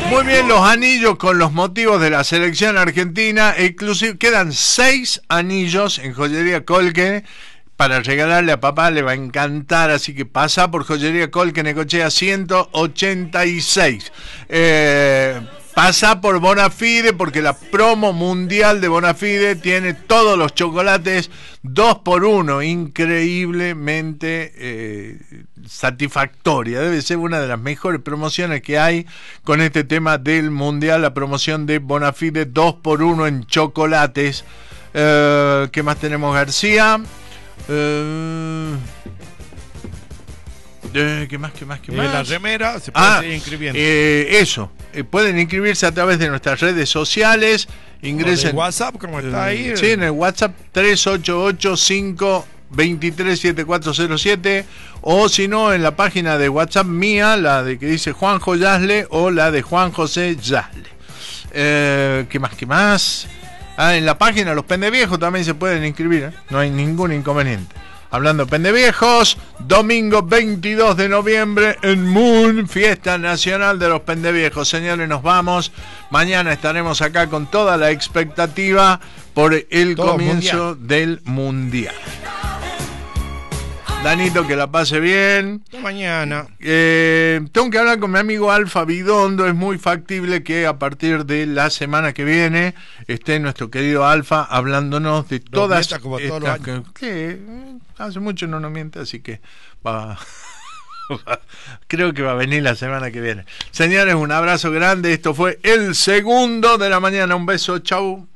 Muy bien, los anillos con los motivos de la selección argentina. Inclusive quedan 6 anillos en Joyería Colque para regalarle a papá, le va a encantar, así que pasa por Joyería Colque, Necochea 186. Pasa por Bonafide, porque la promo mundial de Bonafide tiene todos los chocolates 2x1, increíblemente satisfactoria. Debe ser una de las mejores promociones que hay con este tema del mundial, la promoción de Bonafide 2x1 en chocolates. ¿Qué más tenemos, García? ¿Qué más? La remera se puede seguir inscribiendo. Eso, pueden inscribirse a través de nuestras redes sociales. Ingresen. ¿En WhatsApp, cómo está ahí? Sí, en el WhatsApp 388-523-7407, o si no, en la página de WhatsApp mía, la de que dice Juanjo Yasle, o la de Juan José Yasle. ¿Qué más? En la página Los Pendeviejos también se pueden inscribir, no hay ningún inconveniente. Hablando de Pendeviejos, domingo 22 de noviembre en Moon, fiesta nacional de los Pendeviejos. Señores, nos vamos. Mañana estaremos acá con toda la expectativa por el comienzo del mundial. Danito, que la pase bien. Hasta mañana. Tengo que hablar con mi amigo Alfa Bidondo. Es muy factible que a partir de la semana que viene esté nuestro querido Alfa hablándonos de todas estas que hace mucho no nos miente, así que va. Creo que va a venir la semana que viene. Señores, un abrazo grande. Esto fue El Segundo de la Mañana. Un beso, chau.